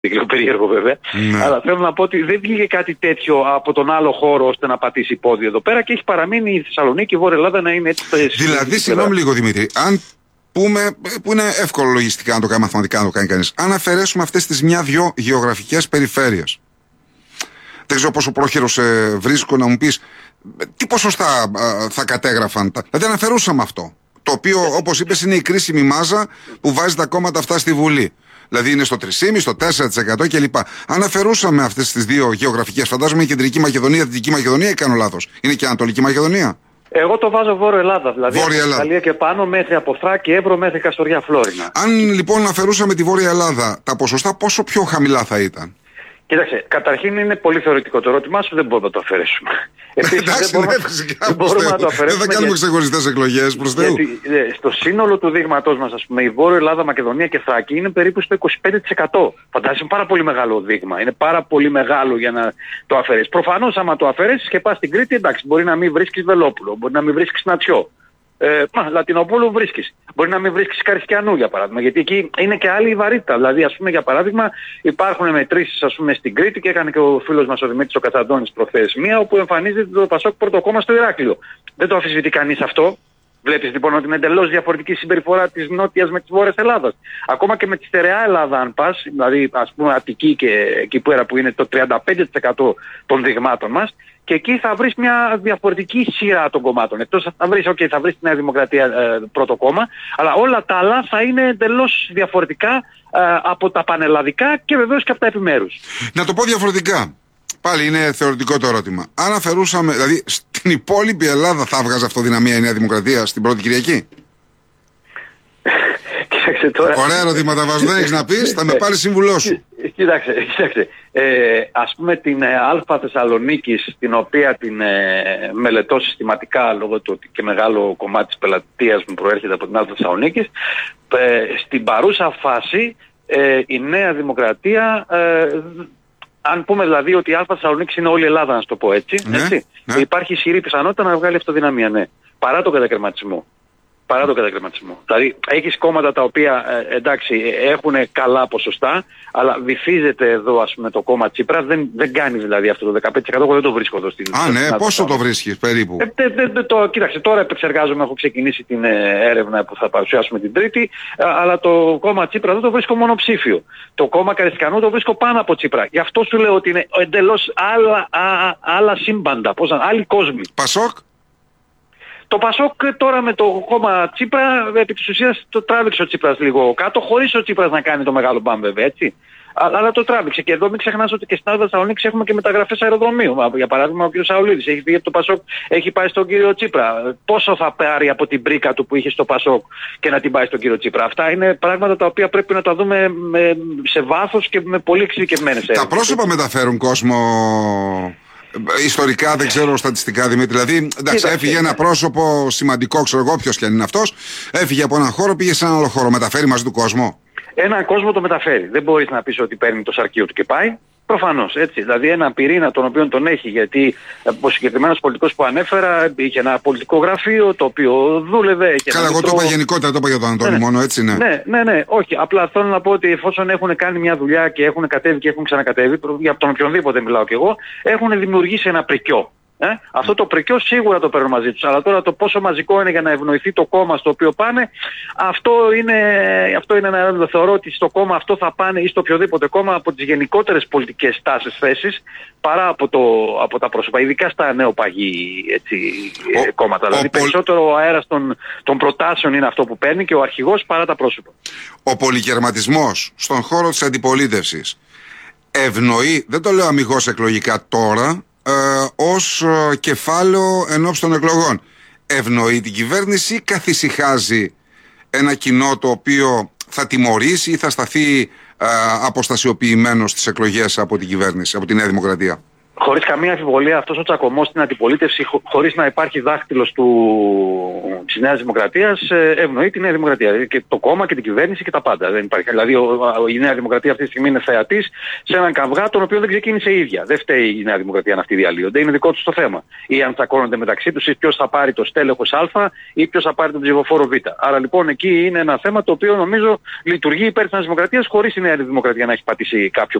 λίγο περίεργο βέβαια. Ναι. Αλλά θέλω να πω ότι δεν βγήκε κάτι τέτοιο από τον άλλο χώρο ώστε να πατήσει πόδι εδώ πέρα και έχει παραμείνει η Θεσσαλονίκη, η Βόρεια Ελλάδα να είναι έτσι. Δηλαδή, συγγνώμη λίγο Δημήτρη, αν πούμε, που είναι εύκολο λογιστικά να το κάνει, μαθηματικά να το κάνει κανείς, αν αφαιρέσουμε αυτές τις μια-δυο γεωγραφικές περιφέρειες, δεν ξέρω πόσο πρόχειρος βρίσκω να μου πεις τι ποσοστά θα κατέγραφαν. Δηλαδή, αν αφαιρούσαμε αυτό, το οποίο όπως είπες είναι η κρίσιμη μάζα που βάζει τα κόμματα αυτά στη Βουλή. Δηλαδή είναι στο 3,5%, στο 4% κλπ. Αν αφαιρούσαμε αυτές τις δύο γεωγραφικές, φαντάζομαι η Κεντρική Μακεδονία, Δυτική Μακεδονία ή κάνω λάθος? Είναι και Ανατολική Μακεδονία. Εγώ το βάζω Βόρεια Ελλάδα, δηλαδή Βόρεια από Ιταλία και πάνω μέχρι από Θράκη, Εύρο μέχρι Καστοριά, Φλόρινα. Αν λοιπόν αφαιρούσαμε τη Βόρεια Ελλάδα, τα ποσοστά πόσο πιο χαμηλά θα ήταν? Κοίταξε, καταρχήν είναι πολύ θεωρητικό το ερώτημά σου, δεν μπορούμε να το αφαιρέσουμε. Εντάξει, ναι, φυσικά. Μπορούμε να το αφαιρέσουμε. Δεν θα κάνουμε ξεχωριστές εκλογές προς Θεού. Γιατί στο σύνολο του δείγματός μας, ας πούμε, η Βόρεια Ελλάδα, Μακεδονία και Θράκη είναι περίπου στο 25%. Φαντάζεσαι, είναι πάρα πολύ μεγάλο δείγμα. Είναι πάρα πολύ μεγάλο για να το αφαιρέσεις. Προφανώς, άμα το αφαιρέσεις και πας στην Κρήτη, εντάξει, μπορεί να μην βρίσκεις Βελόπουλο, μπορεί να μην βρίσκεις Νατσιό. Λατινοπούλου βρίσκεις. Μπορεί να μην βρίσκεις Καριστιανού για παράδειγμα, γιατί εκεί είναι και άλλη η βαρύτητα. Δηλαδή, ας πούμε, για παράδειγμα, υπάρχουν μετρήσεις ας πούμε, στην Κρήτη και έκανε και ο φίλος μας ο Δημήτρης ο Κατσαντώνης προχθές μία, όπου εμφανίζεται το Πασόκ Πρωτοκόμμα στο Ηράκλειο. Δεν το αμφισβητεί κανείς αυτό. Βλέπεις λοιπόν ότι είναι εντελώς διαφορετική συμπεριφορά της Νότιας με της Βόρειας Ελλάδας. Ακόμα και με τη στερεά Ελλάδα, αν πας, δηλαδή ας πούμε Αττική και εκεί πέρα που είναι το 35% των δειγμάτων μας, και εκεί θα βρεις μια διαφορετική σειρά των κομμάτων. Εκτός θα βρεις, θα βρεις τη Νέα Δημοκρατία πρώτο κόμμα, αλλά όλα τα άλλα θα είναι εντελώς διαφορετικά από τα πανελλαδικά και βεβαίως και από τα επιμέρους. Να το πω διαφορετικά. Πάλι είναι θεωρητικό το ερώτημα. Αν αφαιρούσαμε, δηλαδή στην υπόλοιπη Ελλάδα θα βγάζει αυτοδυναμία η Νέα Δημοκρατία στην πρώτη Κυριακή? Ωραία ερωτήματα βάζω, δεν έχεις να πεις, θα με πάρει σύμβουλό σου. Κοίταξε. Ας πούμε την Α Θεσσαλονίκης, την οποία την μελετώ συστηματικά λόγω του ότι και μεγάλο κομμάτι της πελατείας μου προέρχεται από την Α Θεσσαλονίκης, στην παρούσα φάση η Νέα Δημοκρατία, αν πούμε δηλαδή ότι η Α Θεσσαλονίκης είναι όλη η Ελλάδα, να σου το πω έτσι, έτσι. Ναι. Υπάρχει ισχυρή πιθανότητα να βγάλει αυτοδυναμία, ναι. Παρά τον κατακαιρματισμό. Δηλαδή έχεις κόμματα τα οποία εντάξει έχουν καλά ποσοστά, αλλά βυθίζεται εδώ ας πούμε το κόμμα Τσίπρας, δεν κάνει δηλαδή αυτό το 15%, εγώ δεν το βρίσκω εδώ στην... Ναι, πόσο το βρίσκεις περίπου? Κοίταξε, τώρα επεξεργάζομαι, έχω ξεκινήσει την έρευνα που θα παρουσιάσουμε την Τρίτη, αλλά το κόμμα Τσίπρα δεν το βρίσκω μονοψήφιο. Το κόμμα Καριστιανού το βρίσκω πάνω από Τσίπρα. Γι' αυτό σου λέω ότι είναι εντελώς άλλα σύμπαντα, άλλοι κόσμοι. Πασόκ? Το Πασόκ τώρα με το κόμμα Τσίπρα, επί της ουσίας το τράβηξε ο Τσίπρας λίγο κάτω, χωρίς ο Τσίπρας να κάνει το μεγάλο μπαμ βέβαια, έτσι. Αλλά το τράβηξε. Και εδώ μην ξεχνάς ότι και στην Άλβα Θεσσαλονίκη έχουμε και μεταγραφές αεροδρομίου. Για παράδειγμα, ο κ. Σαουλίδης έχει φύγει από το Πασόκ, έχει πάει στον κύριο Τσίπρα. Πόσο θα πάρει από την πρίκα του που είχε στο Πασόκ και να την πάει στον κύριο Τσίπρα? Αυτά είναι πράγματα τα οποία πρέπει να τα δούμε σε βάθος και με πολύ εξειδικευμένες έρευνες. Τα πρόσωπα μεταφέρουν κόσμο. Ιστορικά δεν ξέρω στατιστικά, Δημήτρη. Δηλαδή, εντάξει, έφυγε ένα πρόσωπο σημαντικό, ξέρω εγώ ποιος και αν είναι αυτός, έφυγε από έναν χώρο, πήγε σε έναν άλλο χώρο. Μεταφέρει μαζί του κόσμο. Έναν κόσμο το μεταφέρει. Δεν μπορείς να πεις ότι παίρνει το σαρκείο του και πάει. Προφανώς, έτσι. Δηλαδή έναν πυρήνα τον οποίο τον έχει, γιατί ο συγκεκριμένος πολιτικός που ανέφερα είχε ένα πολιτικό γραφείο το οποίο δούλευε. Καλά, εγώ το είπα γενικότερα, το είπα για τον Αντώνη μόνο, έτσι, ναι. Ναι, όχι. Απλά θέλω να πω ότι εφόσον έχουν κάνει μια δουλειά και έχουν κατέβει και έχουν ξανακατέβει, για τον οποιονδήποτε μιλάω κι εγώ, έχουν δημιουργήσει ένα πρικιό. Αυτό το πρικιό σίγουρα το παίρνουν μαζί τους. Αλλά τώρα το πόσο μαζικό είναι για να ευνοηθεί το κόμμα στο οποίο πάνε, αυτό είναι ένα ερώτημα. Θεωρώ ότι στο κόμμα αυτό θα πάνε ή στο οποιοδήποτε κόμμα από τις γενικότερες πολιτικές τάσεις, θέσεις, παρά από τα πρόσωπα. Ειδικά στα νεοπαγή κόμματα. Δηλαδή περισσότερο ο αέρας των προτάσεων είναι αυτό που παίρνει και ο αρχηγός παρά τα πρόσωπα. Ο πολυκερματισμός στον χώρο της αντιπολίτευσης ευνοεί, δεν το λέω αμιγώς εκλογικά τώρα, ως κεφάλαιο ενόψει των εκλογών, ευνοεί την κυβέρνηση ή καθησυχάζει ένα κοινό το οποίο θα τιμωρήσει ή θα σταθεί αποστασιοποιημένο στις εκλογές από την κυβέρνηση, από τη Νέα Δημοκρατία? Χωρίς καμία αμφιβολία αυτός ο τσακωμός στην αντιπολίτευση, χωρίς να υπάρχει δάχτυλος της Νέας Δημοκρατίας, ευνοεί τη Νέα Δημοκρατία. Και το κόμμα και την κυβέρνηση και τα πάντα. Δεν υπάρχει. Δηλαδή η Νέα Δημοκρατία αυτή τη στιγμή είναι θεατής σε έναν καυγά τον οποίο δεν ξεκίνησε η ίδια. Δεν φταίει η Νέα Δημοκρατία να αυτοί διαλύονται. Είναι δικό τους το θέμα. Ή αν τσακώνονται μεταξύ τους, ή ποιος θα πάρει το στέλεχος Α ή ποιος θα πάρει τον ψηφοφόρο Β. Άρα λοιπόν εκεί είναι ένα θέμα το οποίο νομίζω λειτουργεί υπέρ της Νέας Δημοκρατίας χωρίς η Νέα Δημοκρατία να έχει πατήσει κάποιο